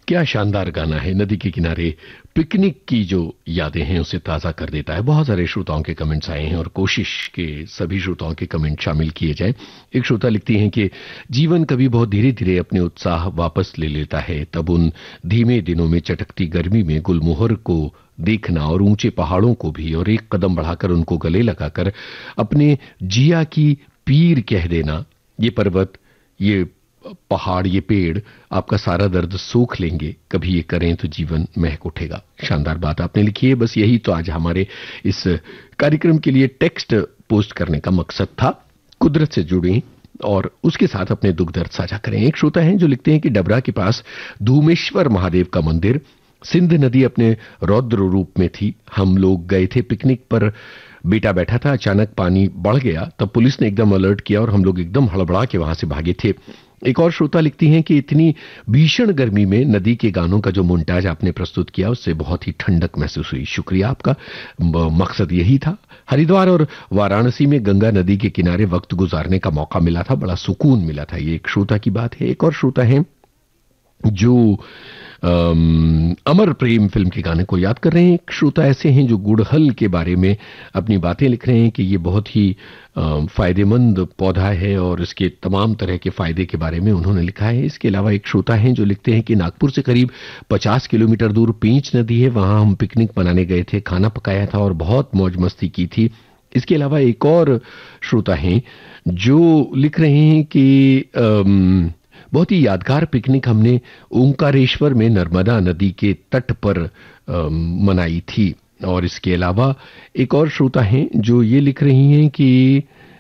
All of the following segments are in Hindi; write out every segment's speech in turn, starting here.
क्या शानदार गाना है। नदी के किनारे पिकनिक की जो यादें हैं उसे ताजा कर देता है। बहुत सारे श्रोताओं के कमेंट्स आए हैं और कोशिश के सभी श्रोताओं के कमेंट शामिल किए जाए। एक श्रोता लिखती हैं कि जीवन कभी बहुत धीरे धीरे अपने उत्साह वापस ले लेता है, तब उन धीमे दिनों में चटकती गर्मी में गुलमोहर को देखना और ऊंचे पहाड़ों को भी, और एक कदम बढ़ाकर उनको गले लगाकर अपने जिया की पीर कह देना, ये पर्वत, ये पहाड़, ये पेड़ आपका सारा दर्द सूख लेंगे, कभी ये करें तो जीवन महक उठेगा। शानदार बात आपने लिखी है। बस यही तो आज हमारे इस कार्यक्रम के लिए टेक्स्ट पोस्ट करने का मकसद था। कुदरत से जुड़ें और उसके साथ अपने दुख दर्द साझा करें। एक श्रोता हैं जो लिखते हैं कि डबरा के पास धूमेश्वर महादेव का मंदिर, सिंध नदी अपने रौद्र रूप में थी। हम लोग गए थे पिकनिक पर, बेटा बैठा था, अचानक पानी बढ़ गया, तब पुलिस ने एकदम अलर्ट किया और हम लोग एकदम हड़बड़ा के वहां से भागे थे। एक और श्रोता लिखती हैं कि इतनी भीषण गर्मी में नदी के गानों का जो मोन्टाज आपने प्रस्तुत किया उससे बहुत ही ठंडक महसूस हुई। शुक्रिया आपका, मकसद यही था। हरिद्वार और वाराणसी में गंगा नदी के किनारे वक्त गुजारने का मौका मिला था, बड़ा सुकून मिला था। ये एक श्रोता की बात है। एक और श्रोता है जो अमर प्रेम फिल्म के गाने को याद कर रहे हैं। एक श्रोता ऐसे हैं जो गुड़हल के बारे में अपनी बातें लिख रहे हैं कि ये बहुत ही फायदेमंद पौधा है और इसके तमाम तरह के फायदे के बारे में उन्होंने लिखा है। इसके अलावा एक श्रोता हैं जो लिखते हैं कि नागपुर से करीब 50 किलोमीटर दूर पेंच नदी है, वहां हम पिकनिक मनाने गए थे, खाना पकाया था और बहुत मौज मस्ती की थी। इसके अलावा एक और श्रोता हैं जो लिख रहे हैं कि बहुत ही यादगार पिकनिक हमने ओंकारेश्वर में नर्मदा नदी के तट पर मनाई थी। और इसके अलावा एक और श्रोता हैं जो ये लिख रही हैं कि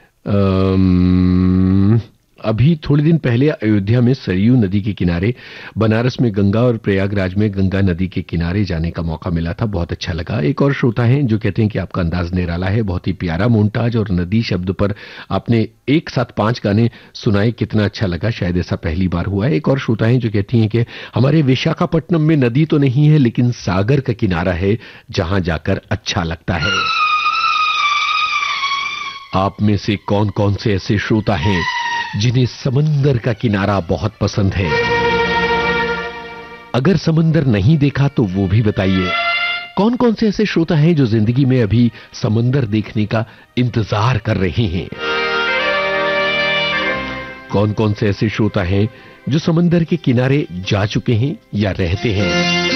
अभी थोड़े दिन पहले अयोध्या में सरयू नदी के किनारे, बनारस में गंगा और प्रयागराज में गंगा नदी के किनारे जाने का मौका मिला था, बहुत अच्छा लगा। एक और श्रोता हैं जो कहते हैं कि आपका अंदाज निराला है, बहुत ही प्यारा मोन्टाज, और नदी शब्द पर आपने एक साथ 5 गाने सुनाए, कितना अच्छा लगा, शायद ऐसा पहली बार हुआ है। एक और श्रोता हैं जो कहती हैं कि हमारे विशाखापट्टनम में नदी तो नहीं है लेकिन सागर का किनारा है जहां जाकर अच्छा लगता है। आप में से कौन कौन से ऐसे श्रोता हैं जिन्हें समंदर का किनारा बहुत पसंद है? अगर समंदर नहीं देखा तो वो भी बताइए। कौन कौन से ऐसे श्रोता हैं जो जिंदगी में अभी समंदर देखने का इंतजार कर रहे हैं? कौन कौन से ऐसे श्रोता हैं जो समंदर के किनारे जा चुके हैं या रहते हैं?